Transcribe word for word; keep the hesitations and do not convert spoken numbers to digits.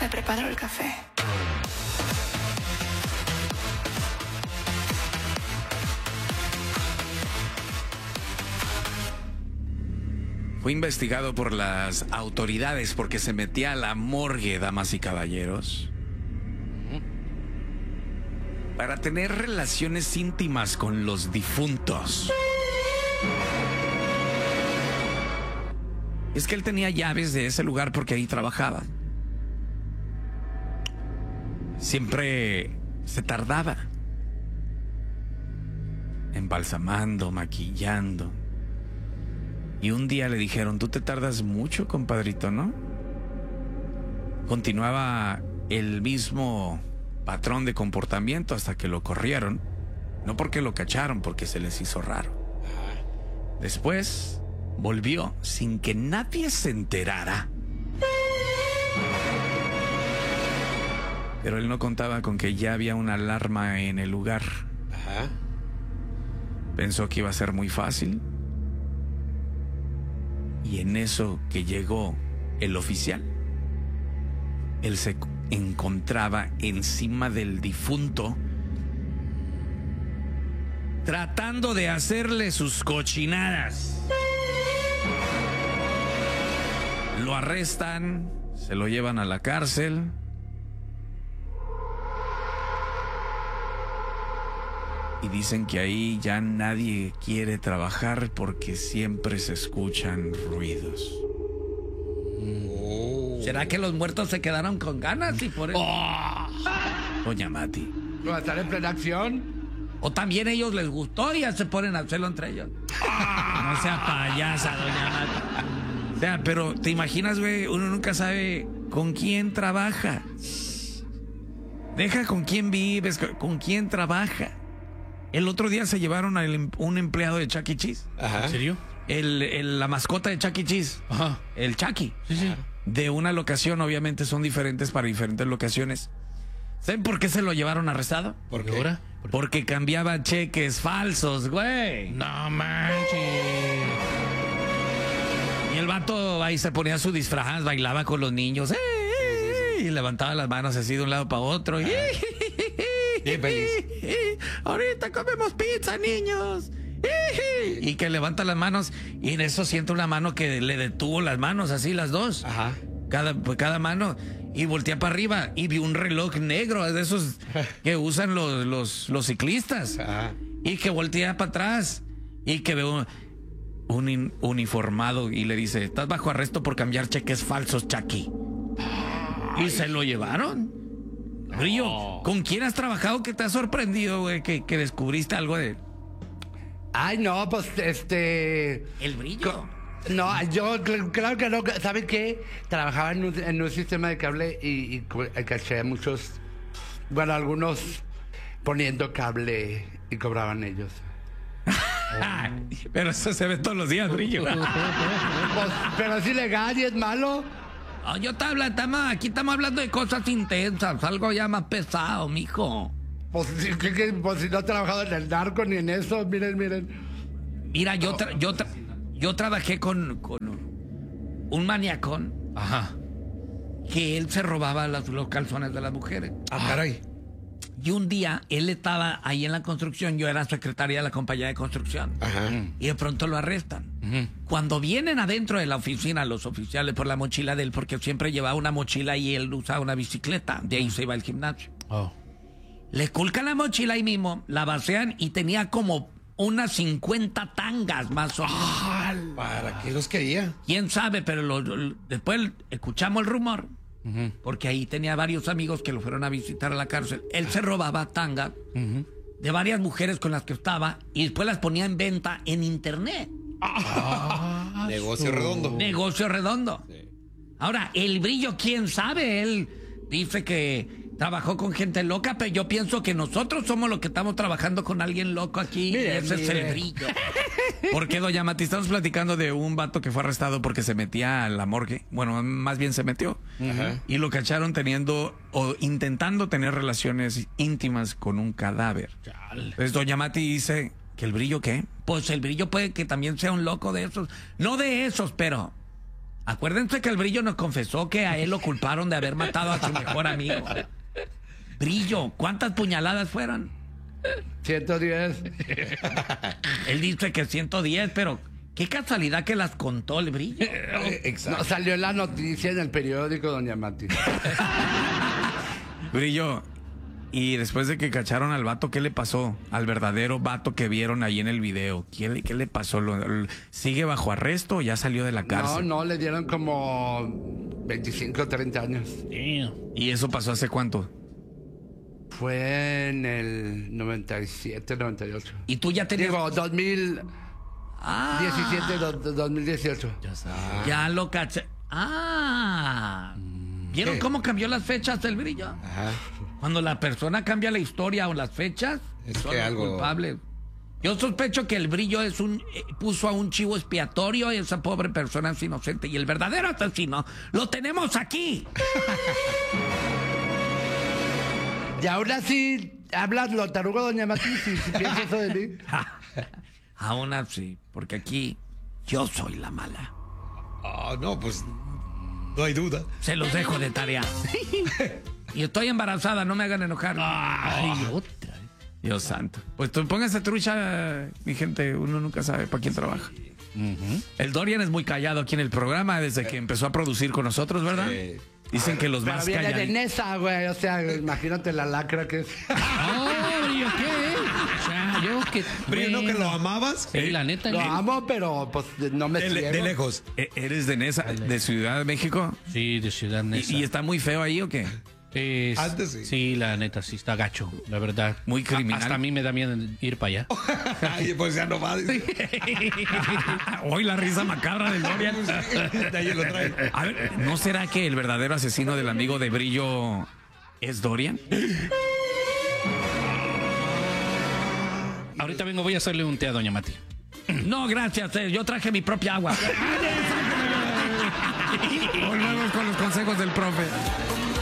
Me preparo el café. Fue investigado por las autoridades porque se metía a la morgue, damas y caballeros, para tener relaciones íntimas con los difuntos. Es que él tenía llaves de ese lugar porque ahí trabajaba. Siempre se tardaba embalsamando, maquillando. Y un día le dijeron, tú te tardas mucho, compadrito, ¿no? Continuaba el mismo patrón de comportamiento hasta que lo corrieron. No porque lo cacharon, porque se les hizo raro. Después volvió sin que nadie se enterara. Pero él no contaba con que ya había una alarma en el lugar. Ajá. Pensó que iba a ser muy fácil. Y en eso que llegó el oficial, él se encontraba encima del difunto, tratando de hacerle sus cochinadas. Lo arrestan, se lo llevan a la cárcel. Y dicen que ahí ya nadie quiere trabajar porque siempre se escuchan ruidos. Oh. ¿Será que los muertos se quedaron con ganas y por eso? Oh. Doña Mati. ¿Va a estar en plena acción? O también ellos les gustó y ya se ponen a hacerlo entre ellos. No sea payasa, doña Mati. O sea, pero te imaginas, güey, uno nunca sabe con quién trabaja. Deja con quién vives, con quién trabaja. El otro día se llevaron a un empleado de Chuck E. Cheese. Ajá. ¿En serio? El, el, la mascota de Chuck E. Cheese. Ajá. El Chucky. Sí, sí. De una locación, obviamente son diferentes para diferentes locaciones. ¿Saben por qué se lo llevaron arrestado? ¿Por qué? ¿Ahora? Porque cambiaba cheques falsos, güey. No manches. Y el vato ahí se ponía su disfraz, bailaba con los niños. ¡Eh, eh, eh! Y levantaba las manos así de un lado para otro. Y, Bien feliz. ahorita comemos pizza, niños. Y que levanta las manos y en eso siente una mano que le detuvo las manos, así las dos. Ajá. Cada, pues, cada mano. Y voltea para arriba y vio un reloj negro de esos que usan los, los, los ciclistas. Ajá. Y que voltea para atrás y que ve un, un in, uniformado y le dice, estás bajo arresto por cambiar cheques falsos, Chucky. Y se lo llevaron. Brillo, No. ¿con quién has trabajado que te ha sorprendido, güey, que, que descubriste algo de... Ay, no, pues, este... El brillo. Co- No, yo, cl- claro que no. ¿Saben qué? Trabajaba en un, en un sistema de cable y, y co- caché a muchos... Bueno, algunos poniendo cable y cobraban ellos. Pero eso se ve todos los días, Brillo. Pues, pero es ilegal y es malo. No, yo te hablo, estamos, aquí estamos hablando de cosas intensas, algo ya más pesado, mijo. Pues, si- que- que- pues si no he trabajado en el narco ni en eso, miren, miren. Mira, yo tra- yo tra- yo trabajé con, con un maniacón Ajá. que él se robaba las- los calzones de las mujeres. Ah, caray. Y un día él estaba ahí en la construcción, yo era secretaria de la compañía de construcción. Ajá. Y de pronto lo arrestan. Ujú. Cuando vienen adentro de la oficina los oficiales por la mochila de él, porque siempre llevaba una mochila y él usaba una bicicleta, de ahí se iba al gimnasio. Oh. Le culcan la mochila ahí mismo, la vacían y tenía como unas cincuenta tangas más o menos. ¿Para qué los quería? ¿Quién sabe? Pero lo- lo- después escuchamos el rumor, Ujú. porque ahí tenía varios amigos que lo fueron a visitar a la cárcel. Él se robaba tangas Ujú. de varias mujeres con las que estaba y después las ponía en venta en internet. Ah, negocio redondo. Negocio redondo. Sí. Ahora, el brillo, quién sabe, él dice que trabajó con gente loca, pero yo pienso que nosotros somos los que estamos trabajando con alguien loco aquí. Mire, y ese es el mire. brillo. ¿Por qué, doña Mati? Estamos platicando de un vato que fue arrestado porque se metía a la morgue. Bueno, más bien se metió. Ajá. Y lo cacharon teniendo o intentando tener relaciones íntimas con un cadáver. Entonces, doña Mati dice que el brillo, ¿qué? Pues el brillo puede que también sea un loco de esos. No de esos, pero Acuérdense que el Brillo nos confesó que a él lo culparon de haber matado a su mejor amigo. Brillo, ¿cuántas puñaladas fueron? ciento diez. Él dice que ciento diez, pero qué casualidad que las contó el Brillo. Exacto. No, salió la noticia en el periódico, doña Mati. Brillo, y después de que cacharon al vato, ¿qué le pasó? Al verdadero vato que vieron ahí en el video. ¿Qué le, qué le pasó? ¿Lo- lo- ¿Sigue bajo arresto o ya salió de la No, cárcel? no, le dieron como veinticinco o treinta años. ¿Y eso pasó hace cuánto? Fue en el noventa y siete, noventa y ocho. Y tú ya tenías... Digo, dos mil Ah, diecisiete, do- dos mil dieciocho. ya lo caché. Ah. ¿Vieron ¿Qué? cómo cambió las fechas del Brillo? Ajá. Cuando la persona cambia la historia o las fechas, Es son que los algo- culpables. Yo sospecho que el Brillo es un eh, puso a un chivo expiatorio y esa pobre persona es inocente. Y el verdadero asesino lo tenemos aquí. Y ahora sí, hablas lo tarugo, doña Mati, si, si piensas eso de mí. Aún así, porque aquí yo soy la mala. Ah, no, pues no hay duda. Se los dejo de tarea. Y estoy embarazada, no me hagan enojar. Ay, otra. Dios santo. Pues tú póngase trucha, mi gente. Uno nunca sabe para quién trabaja. El Dorian es muy callado aquí en el programa desde que empezó a producir con nosotros, ¿verdad? Sí. Dicen que los Pero más viene de calladitos. Nesa, güey. O sea, imagínate la lacra que es. No, ¿y yo qué? O sea, yo que... Pero no que bueno, lo amabas. Sí, la neta. Lo le- amo, pero pues no me De, ciego. de lejos. E- ¿Eres de Nesa, de Ciudad de México? Sí, de Ciudad ¿Y, Neza. y está muy feo ahí o qué? Es- Antes sí. Sí, la neta, sí está gacho, la verdad. Muy A- criminal. hasta a mí me da miedo ir para allá. Ay, pues ya no va. Hoy la risa macabra del Dorian. De ahí lo traen. A ver, ¿no será que el verdadero asesino del amigo de Brillo es Dorian? Ahorita vengo, voy a hacerle un té a doña Mati. No, gracias, eh, yo traje mi propia agua. Volvemos con los consejos del profe.